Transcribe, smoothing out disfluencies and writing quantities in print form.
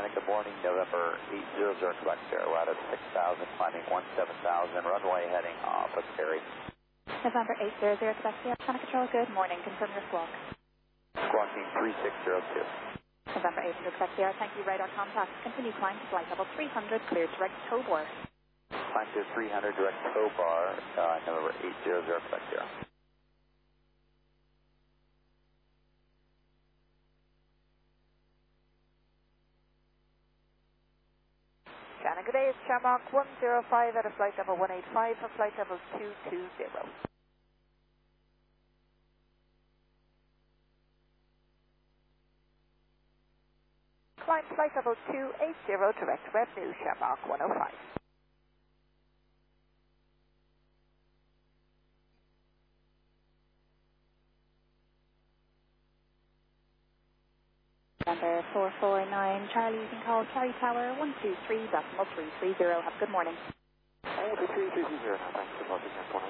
good morning, November 800 Quebec Sierra, we're out at 6,000, climbing 17,000, runway heading off of Terry. November 800 Quebec Sierra, Sonic Control, good morning, confirm your squawk. Squawking 3602. November 800 Quebec Sierra, thank you, radar contact, continue climb to flight level 300, clear direct tow bar. Climb to 300 direct tow bar, November 800 Quebec Sierra. Shannon, good day, it's Shamrock 105 at a flight level 185 for flight level 220. Climb flight level 280, direct revenue, Shamrock 105. November 449, Charlie, you can call Charlie Tower 123.330. Have a good morning. 123.330, thanks for